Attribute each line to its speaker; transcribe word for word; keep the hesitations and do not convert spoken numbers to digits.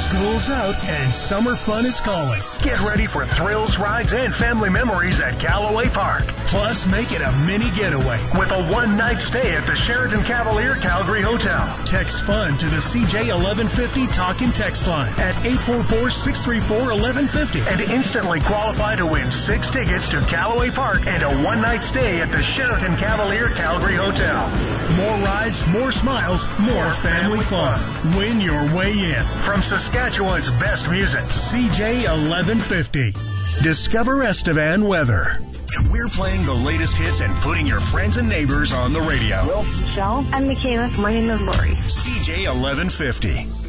Speaker 1: School's out and summer fun is calling.
Speaker 2: Get ready for thrills, rides, and family memories at Callaway Park.
Speaker 1: Plus, make it a mini getaway
Speaker 2: with a one-night stay at the Sheraton Cavalier Calgary Hotel.
Speaker 1: Text FUN to the C J eleven fifty talk and text line at eight four four, six three four, eleven fifty
Speaker 2: and instantly qualify to win six tickets to Callaway Park and a one-night stay at the Sheraton Cavalier Calgary Hotel.
Speaker 1: More rides, more smiles, more family fun. Win your way in.
Speaker 2: From Saskatchewan's best music,
Speaker 1: C J eleven fifty. Discover Estevan weather. We're playing the latest hits and putting your friends and neighbors on the radio.
Speaker 3: Well, Michelle. I'm Michaela. My name is Lori.
Speaker 1: C J eleven fifty.